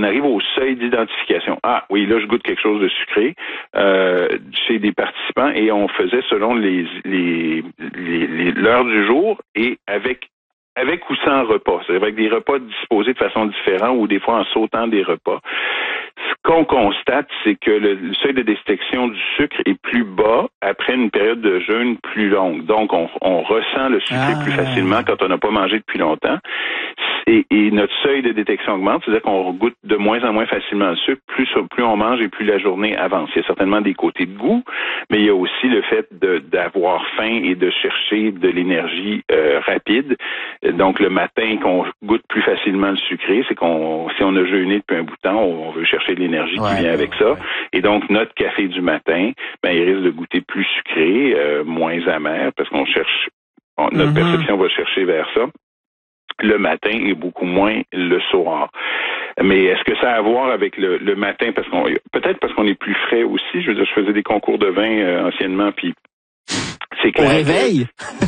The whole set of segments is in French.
on arrive au seuil d'identification. Ah oui, là je goûte quelque chose de sucré chez des participants et on faisait selon l'heure du jour et avec ou sans repas, c'est-à-dire avec des repas disposés de façon différente ou des fois en sautant des repas. Ce qu'on constate, c'est que le seuil de détection du sucre est plus bas après une période de jeûne plus longue. Donc, on ressent le sucre plus facilement quand on n'a pas mangé depuis longtemps. Et notre seuil de détection augmente, c'est-à-dire qu'on goûte de moins en moins facilement le sucre, plus on mange et plus la journée avance. Il y a certainement des côtés de goût, mais il y a aussi le fait d'avoir faim et de chercher de l'énergie rapide. Donc, le matin, qu'on goûte plus facilement le sucré, c'est si on a jeûné depuis un bout de temps, on veut chercher de l'énergie qui vient avec ça. Et donc, notre café du matin, il risque de goûter plus sucré, moins amer, parce qu'on cherche, notre perception va chercher vers ça. Le matin et beaucoup moins le soir. Mais est-ce que ça a à voir avec le matin? Peut-être parce qu'on est plus frais aussi. Je veux dire, je faisais des concours de vin anciennement, puis c'est clair. Au réveil?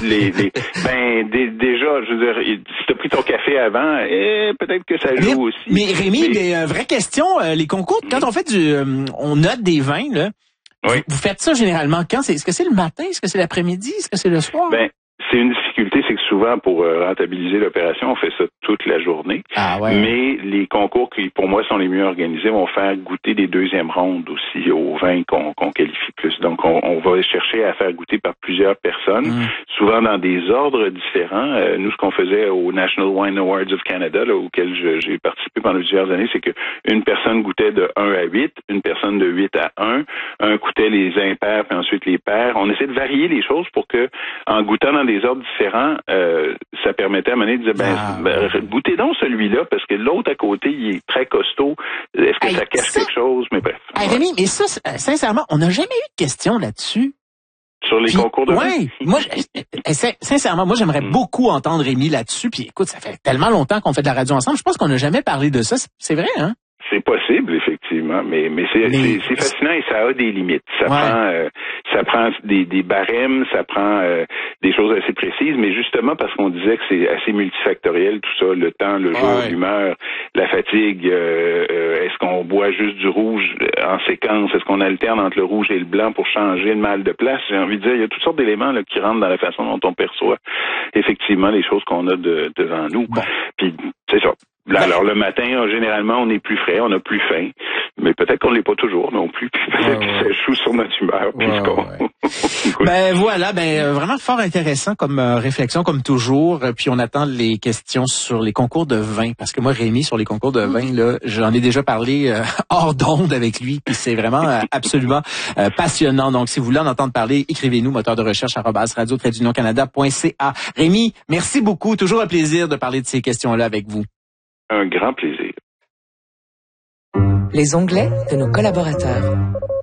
Déjà, je veux dire, si t'as pris ton café avant, peut-être que ça joue aussi. Mais Rémi, vraie question, les concours, quand on fait on note des vins, là, vous faites ça généralement quand? Est-ce que c'est le matin? Est-ce que c'est l'après-midi? Est-ce que c'est le soir? C'est une difficulté, c'est que souvent, pour rentabiliser l'opération, on fait ça toute la journée. Mais les concours qui, pour moi, sont les mieux organisés vont faire goûter des deuxièmes rondes aussi aux vins qu'on qualifie plus. Donc, on va chercher à faire goûter par plusieurs personnes, souvent dans des ordres différents. Nous, ce qu'on faisait au National Wine Awards of Canada, là, auquel j'ai participé pendant plusieurs années, c'est que une personne goûtait de 1 à 8, une personne de 8 à 1 goûtait les impairs, puis ensuite les pairs. On essaie de varier les choses pour que, en goûtant dans des ordres différents, ça permettait à un moment donné de dire, goûtez donc celui-là, parce que l'autre à côté, il est très costaud. Est-ce que ça cache quelque chose? Mais bref. Rémi, mais ça, sincèrement, on n'a jamais eu de questions là-dessus. Sur les concours de vin? Oui. Moi, sincèrement, j'aimerais beaucoup entendre Rémi là-dessus. Puis écoute, ça fait tellement longtemps qu'on fait de la radio ensemble. Je pense qu'on n'a jamais parlé de ça. C'est vrai, hein? C'est possible, effectivement, mais c'est fascinant et ça a des limites. Ça prend des barèmes, ça prend des choses assez précises, mais justement parce qu'on disait que c'est assez multifactoriel tout ça, le temps, le jour, l'humeur, la fatigue, est-ce qu'on boit juste du rouge en séquence, est-ce qu'on alterne entre le rouge et le blanc pour changer le mal de place? J'ai envie de dire, il y a toutes sortes d'éléments là, qui rentrent dans la façon dont on perçoit effectivement les choses qu'on a devant nous. Puis c'est ça. Alors, le matin, généralement, on est plus frais, on a plus faim, mais peut-être qu'on ne l'est pas toujours non plus, puis peut-être que ça joue sur notre humeur. Vraiment fort intéressant comme réflexion, comme toujours, puis on attend les questions sur les concours de vin, parce que moi, Rémi, sur les concours de vin, là, j'en ai déjà parlé hors d'onde avec lui, puis c'est vraiment absolument passionnant. Donc, si vous voulez en entendre parler, écrivez-nous, moteur de recherche @radio-canada.ca. Rémi, merci beaucoup, toujours un plaisir de parler de ces questions-là avec vous. Un grand plaisir. Les onglets de nos collaborateurs.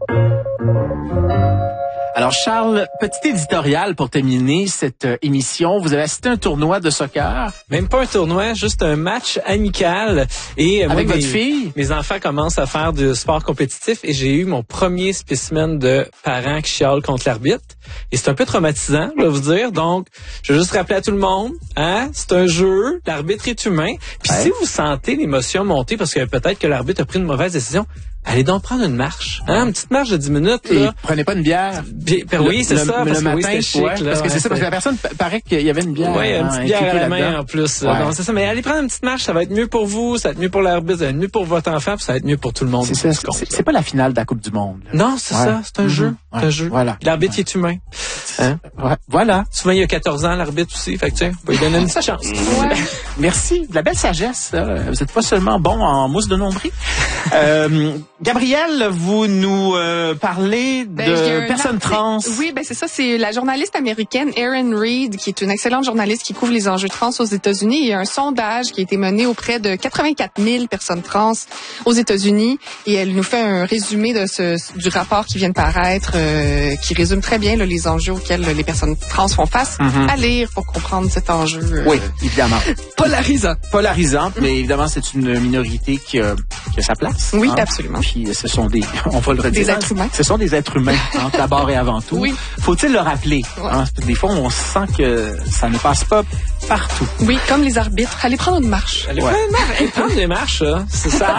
Alors Charles, petit éditorial pour terminer cette émission. Vous avez assisté à un tournoi de soccer? Même pas un tournoi, juste un match amical. Et avec votre fille? Mes enfants commencent à faire du sport compétitif et j'ai eu mon premier spécimen de parents qui chialent contre l'arbitre. Et c'est un peu traumatisant, je vais vous dire. Donc, je vais juste rappeler à tout le monde, c'est un jeu, l'arbitre est humain. Puis si vous sentez l'émotion monter parce que peut-être que l'arbitre a pris une mauvaise décision, allez donc prendre une marche, une petite marche de 10 minutes. Là. Et prenez pas une bière. Oui, c'est ça. Parce le matin, c'était chic. Parce que c'est ça, parce que la personne paraît qu'il y avait une bière. Oui, une petite bière à la main en plus. Donc c'est ça. Mais allez prendre une petite marche, ça va être mieux pour vous, ça va être mieux pour l'arbitre, ça va être mieux pour votre enfant, puis ça va être mieux pour tout le monde. C'est pas la finale de la Coupe du Monde. Là. Non, c'est ça. C'est un jeu. C'est un jeu. Voilà. L'arbitre est humain. Voilà. Souvent, il y a 14 ans, l'arbitre aussi. Fait que tiens, on va lui donner une petite chance. Merci. De la belle sagesse. Vous n'êtes pas seulement bon en mousse de nombril. Gabrielle, vous nous parlez de personnes trans. Oui, c'est ça. C'est la journaliste américaine Erin Reed, qui est une excellente journaliste qui couvre les enjeux trans aux États-Unis. Il y a un sondage qui a été mené auprès de 84 000 personnes trans aux États-Unis et elle nous fait un résumé du rapport qui vient de paraître, qui résume très bien les enjeux auxquels les personnes trans font face. À lire pour comprendre cet enjeu. Oui, évidemment. Polarisant, mais évidemment, c'est une minorité qui a sa place. Oui, absolument. Puis ce sont on va le redire. Des êtres humains. Ce sont des êtres humains, d'abord et avant tout. Oui. Faut-il le rappeler? Des fois, on sent que ça ne passe pas partout. Oui, comme les arbitres. Allez prendre une marche. Allez prendre des marches, c'est ça.